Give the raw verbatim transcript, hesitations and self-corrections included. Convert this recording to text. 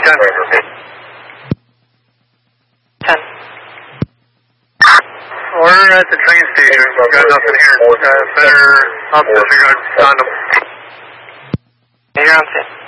ten. ten. We're at the train station. We've got nothing here. Uh, better up disregard condom. You're on ten.